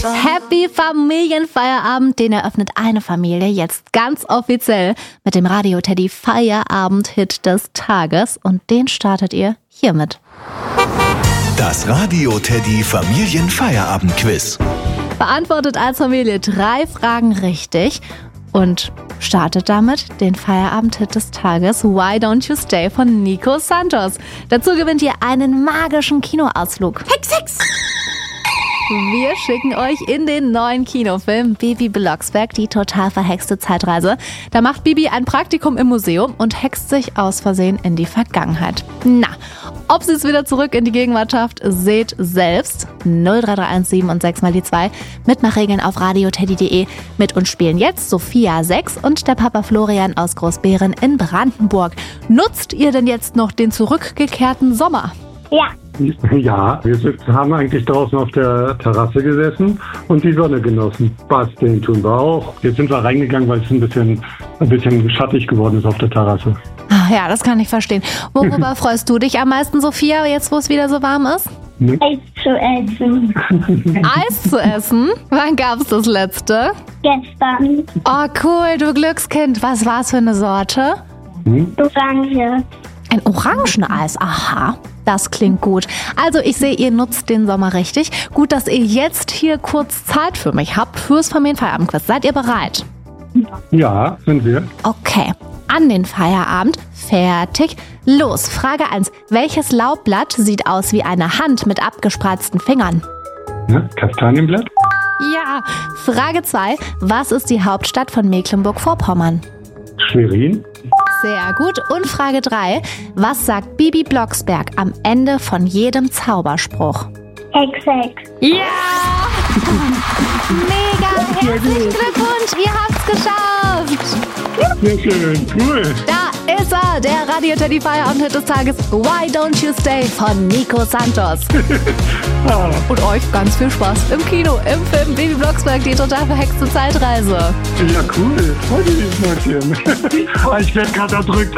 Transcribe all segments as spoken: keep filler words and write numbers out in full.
Happy Familienfeierabend, den eröffnet eine Familie jetzt ganz offiziell mit dem Radio Teddy Feierabend-Hit des Tages und den startet ihr hiermit. Das Radio Teddy Familienfeierabend-Quiz. Beantwortet als Familie drei Fragen richtig und startet damit den Feierabend-Hit des Tages Why Don't You Stay von Nico Santos. Dazu gewinnt ihr einen magischen Kinoausflug. Hex, Hex! Wir schicken euch in den neuen Kinofilm Bibi Blocksberg, die total verhexte Zeitreise. Da macht Bibi ein Praktikum im Museum und hext sich aus Versehen in die Vergangenheit. Na, ob sie es wieder zurück in die Gegenwart schafft, seht selbst. null drei drei eins sieben und sechs mal die zwei. Mitmachregeln auf radioteddy punkt de. Mit uns spielen jetzt Sophia sechs und der Papa Florian aus Großbeeren in Brandenburg. Nutzt ihr denn jetzt noch den zurückgekehrten Sommer? Ja. Ja, wir sitzen, haben eigentlich draußen auf der Terrasse gesessen und die Sonne genossen. Basteln tun wir auch. Jetzt sind wir reingegangen, weil es ein bisschen, ein bisschen schattig geworden ist auf der Terrasse. Ach ja, das kann ich verstehen. Worüber freust du dich am meisten, Sophia, jetzt wo es wieder so warm ist? Eis zu essen. Eis zu essen? Wann gab's das letzte? Gestern. Oh cool, du Glückskind. Was war's für eine Sorte? Hm? Orange. Ein Orangeneis, aha. Das klingt gut. Also ich sehe, ihr nutzt den Sommer richtig. Gut, dass ihr jetzt hier kurz Zeit für mich habt fürs Familienfeierabendquiz. Seid ihr bereit? Ja, sind wir. Okay, an den Feierabend. Fertig. Los, Frage eins. Welches Laubblatt sieht aus wie eine Hand mit abgespreizten Fingern? Ja, Kastanienblatt? Ja. Frage zwei. Was ist die Hauptstadt von Mecklenburg-Vorpommern? Schwerin? Sehr gut. Und Frage drei. Was sagt Bibi Blocksberg am Ende von jedem Zauberspruch? Hex, Hex. Ja! Mega! Herzlichen Glückwunsch! Ihr habt's geschafft! Sehr schön, cool. Da ist er, der Radio Teddy Feierabend-Hit des Tages Why Don't You Stay von Nico Santos. Ah, Und euch ganz viel Spaß im Kino, im Film Bibi Blocksberg, die total verhexte Zeitreise. ja, cool. Freut mich, Mädchen. Ah, ich werde gerade erdrückt.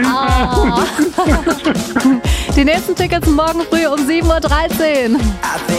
Ah, Oh. Die nächsten Tickets morgen früh um sieben Uhr dreizehn.